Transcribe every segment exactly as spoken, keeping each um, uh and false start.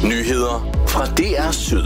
Nyheder fra D R Syd.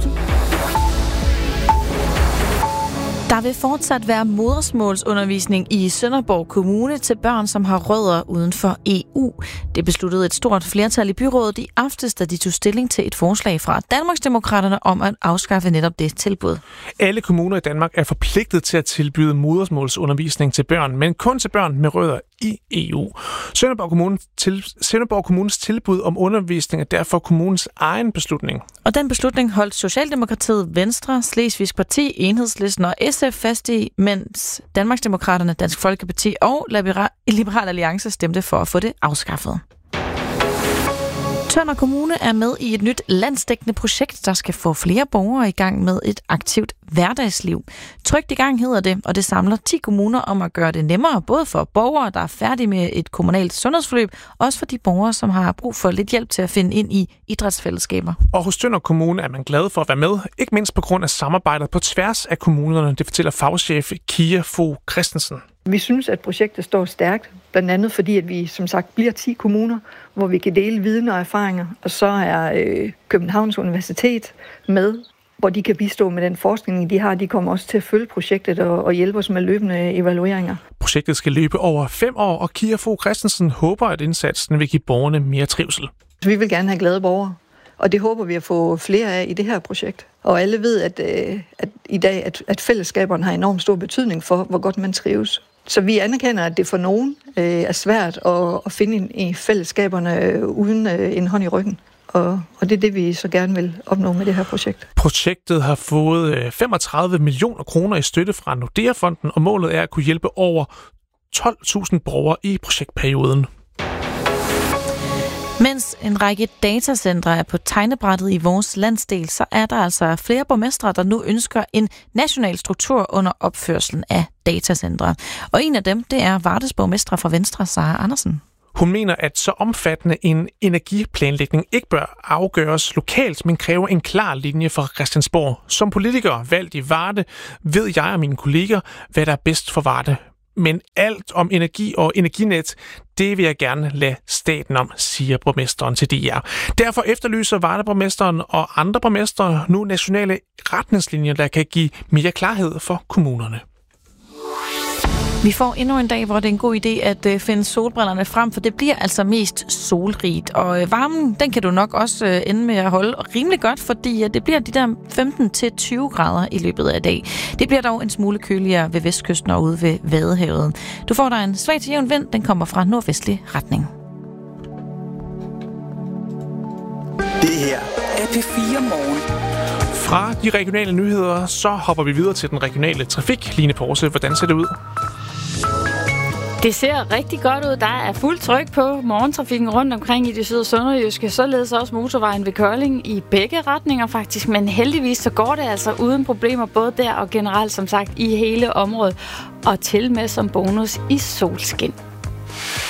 Der vil fortsat være modersmålsundervisning i Sønderborg Kommune til børn, som har rødder uden for E U. Det besluttede et stort flertal i byrådet i aftes, da de tog stilling til et forslag fra Danmarksdemokraterne om at afskaffe netop det tilbud. Alle kommuner i Danmark er forpligtet til at tilbyde modersmålsundervisning til børn, men kun til børn med rødder i E U. Sønderborg, Kommune til, Sønderborg Kommunes tilbud om undervisning er derfor kommunens egen beslutning. Og den beslutning holdt Socialdemokratiet, Venstre, Slesvigsk Parti, Enhedslisten og S F fast i, mens Danmarksdemokraterne, Dansk Folkeparti og Liberal Alliance stemte for at få det afskaffet. Tønder Kommune er med i et nyt landsdækkende projekt, der skal få flere borgere i gang med et aktivt hverdagsliv. Trygt i gang hedder det, og det samler ti kommuner om at gøre det nemmere, både for borgere, der er færdige med et kommunalt sundhedsforløb, og også for de borgere, som har brug for lidt hjælp til at finde ind i idrætsfællesskaber. Og hos Tønder Kommune er man glad for at være med, ikke mindst på grund af samarbejdet på tværs af kommunerne, det fortæller fagchef Kia Fogh Christensen. Vi synes, at projektet står stærkt, blandt andet fordi, at vi som sagt bliver ti kommuner, hvor vi kan dele viden og erfaringer, og så er øh, Københavns Universitet med, hvor de kan bistå med den forskning, de har. De kommer også til at følge projektet og, og hjælpe os med løbende evalueringer. Projektet skal løbe over fem år, og Kia Fogh Christensen håber, at indsatsen vil give borgerne mere trivsel. Vi vil gerne have glade borgere, og det håber vi at få flere af i det her projekt. Og alle ved, at, øh, at i dag at, at fællesskaberne har enormt stor betydning for, hvor godt man trives. Så vi anerkender, at det for nogen øh, er svært at, at finde i fællesskaberne øh, uden øh, en hånd i ryggen. Og, og det er det, vi så gerne vil opnå med det her projekt. Projektet har fået femogtredive millioner kroner i støtte fra Nordea-fonden, og målet er at kunne hjælpe over tolv tusind borgere i projektperioden. Mens en række datacentre er på tegnebrættet i vores landsdel, så er der altså flere borgmestre, der nu ønsker en national struktur under opførslen af datacentre. Og en af dem, det er Vardes borgmestre fra Venstre, Sara Andersen. Hun mener, at så omfattende en energiplanlægning ikke bør afgøres lokalt, men kræver en klar linje fra Christiansborg. Som politiker valgt i Varde ved jeg og mine kolleger, hvad der er bedst for Varde. Men alt om energi og energinet, det vil jeg gerne lade staten om, siger borgmesteren til D R. Derfor efterlyser Vardeborgmesteren og andre borgmestre nu nationale retningslinjer, der kan give mere klarhed for kommunerne. Vi får endnu en dag, hvor det er en god idé at finde solbrillerne frem, for det bliver altså mest solrigt. Og varmen, den kan du nok også ende med at holde rimelig godt, fordi det bliver de der femten til tyve grader i løbet af dag. Det bliver dog en smule køligere ved vestkysten og ude ved Vadehavet. Du får dig en svag til jævn vind, den kommer fra nordvestlig retning. Det her er P fire Morgen. Fra de regionale nyheder, så hopper vi videre til den regionale trafik. Line Porse, hvordan ser det ud? Det ser rigtig godt ud. Der er fuld tryk på morgentrafikken rundt omkring i det syd- og sønderjyske. Således også motorvejen ved Kolding i begge retninger faktisk. Men heldigvis så går det altså uden problemer både der og generelt som sagt i hele området. Og til med som bonus i solskin.